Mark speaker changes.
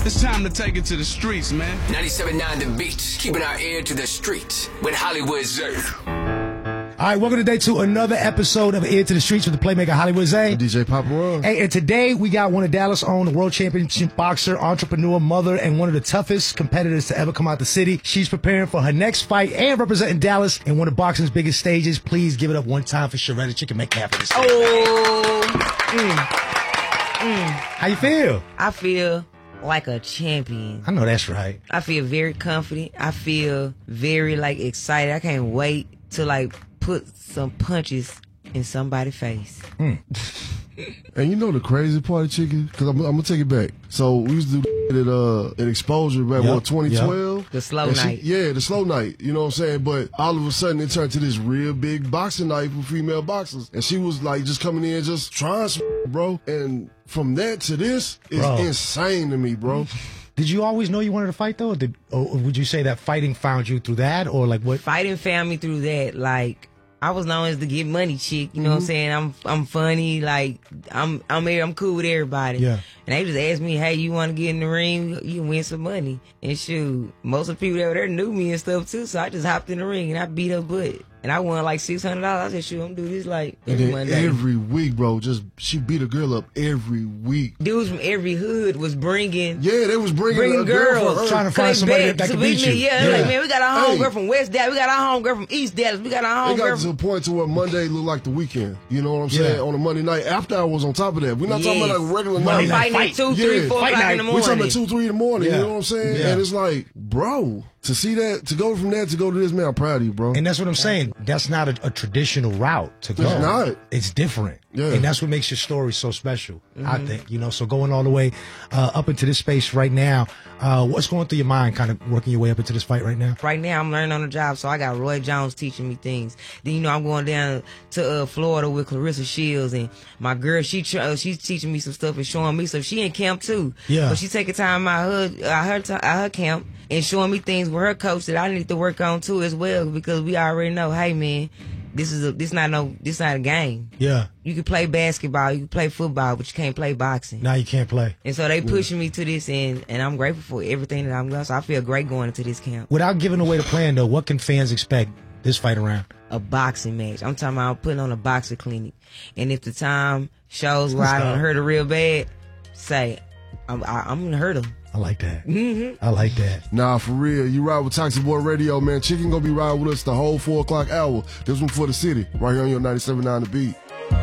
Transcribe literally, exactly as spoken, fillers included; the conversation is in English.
Speaker 1: It's time to take it to the streets, man.
Speaker 2: ninety-seven point nine The Beat, keeping our ear to the streets with Hollywood Zay.
Speaker 3: All right, welcome today to another episode of Ear to the Streets with the playmaker Hollywood Zay.
Speaker 4: D J Papa Ron.
Speaker 3: Hey, and today we got one of Dallas' own, the world championship boxer, entrepreneur, mother, and one of the toughest competitors to ever come out the city. She's preparing for her next fight and representing Dallas in one of boxing's biggest stages. Please give it up one time for Sharetta Chicken McCaffrey.
Speaker 5: Oh, mm, mm.
Speaker 3: How you feel?
Speaker 5: I feel like a champion.
Speaker 3: I know that's right.
Speaker 5: I feel very confident. I feel very like excited. I can't wait to like put some punches in somebody's face.
Speaker 4: Mm. And you know the crazy part of Chicken? Because I'm, I'm going to take it back. So we used to do at, uh, at Exposure back,
Speaker 3: yep.
Speaker 4: what, twenty twelve?
Speaker 5: Yep. The slow
Speaker 4: and
Speaker 5: night.
Speaker 4: She, yeah, the slow night. You know what I'm saying? But all of a sudden it turned to this real big boxing night for female boxers. And she was like just coming in just trying some, bro. And from that to this, it's
Speaker 3: bro.
Speaker 4: insane to me, bro.
Speaker 3: Did you always know you wanted to fight, though? Or, did, or would you say that fighting found you through that? Or like what?
Speaker 5: Fighting found me through that. Like, I was known as the get money chick, you know mm-hmm. what I'm saying? I'm I'm funny, like I'm I'm I'm cool with everybody.
Speaker 3: Yeah.
Speaker 5: And they just asked me, hey, you want to get in the ring? You can win some money. And shoot, most of the people that were there knew me and stuff too, so I just hopped in the ring and I beat her butt. And I won like six hundred dollars. I said, shoot, I'm doing this like every
Speaker 4: and
Speaker 5: Monday.
Speaker 4: Every week, bro. Just she beat a girl up every week.
Speaker 5: Dudes from every hood was bringing.
Speaker 4: Yeah, they was bringing,
Speaker 5: bringing
Speaker 4: a girl
Speaker 5: girls.
Speaker 4: for her.
Speaker 3: Trying to find somebody that, that can beat you.
Speaker 5: Yeah,
Speaker 3: yeah.
Speaker 5: Like, man, we got our homegirl
Speaker 4: hey.
Speaker 5: from West Dallas. We got our homegirl from East Dallas. We got our
Speaker 4: It got
Speaker 5: homegirl
Speaker 4: to
Speaker 5: from...
Speaker 4: the point to where Monday looked like the weekend. You know what I'm saying?
Speaker 3: Yeah.
Speaker 4: On a Monday night. After I was on top of that. We're not
Speaker 5: yes.
Speaker 4: talking about like regular
Speaker 3: Monday
Speaker 4: night.
Speaker 3: night.
Speaker 5: Fighting at two, three,
Speaker 4: yeah.
Speaker 5: four
Speaker 3: Fight
Speaker 5: o'clock
Speaker 3: night.
Speaker 5: in the
Speaker 4: We're
Speaker 5: morning.
Speaker 4: talking about two, three in the morning.
Speaker 3: Yeah.
Speaker 4: You know what I'm saying?
Speaker 3: Yeah.
Speaker 4: And it's like, bro, to see that, to go from that to go to this, man, I'm proud of you, bro.
Speaker 3: And that's what I'm saying. That's not a, a traditional route to go.
Speaker 4: It's not.
Speaker 3: It's different.
Speaker 4: Yeah.
Speaker 3: And that's what makes your story so special,
Speaker 5: Mm-hmm.
Speaker 3: I think. You know, so going all the way uh, up into this space right now, uh, what's going through your mind kind of working your way up into this fight right now?
Speaker 5: Right now, I'm learning on the job, so I got Roy Jones teaching me things. Then, you know, I'm going down to uh, Florida with Clarissa Shields, and my girl, she uh, she's teaching me some stuff and showing me stuff. She in camp, too.
Speaker 3: Yeah.
Speaker 5: But she taking time out her, out her, t- out her camp and showing me things with her coach that I need to work on, too, as well, because we already know, hey, man, this is a, this not no, this not a game.
Speaker 3: Yeah.
Speaker 5: You can play basketball, you can play football, but you can't play boxing.
Speaker 3: Now you can't play.
Speaker 5: And so they pushing me to this, and, and I'm grateful for everything that I'm doing. So I feel great going into this camp.
Speaker 3: Without giving away the plan, though, what can fans expect this fight around?
Speaker 5: A boxing match. I'm talking about putting on a boxing clinic. And if the time shows where I don't hurt her real bad, say, I'm, I, I'm going to hurt her.
Speaker 3: I like that.
Speaker 5: Mm-hmm.
Speaker 3: I like that.
Speaker 4: Nah, for real. You ride with Toxic Boy Radio, man. Chicken gonna be riding with us the whole four o'clock hour. This one for the city, right here on your ninety-seven point nine The Beat.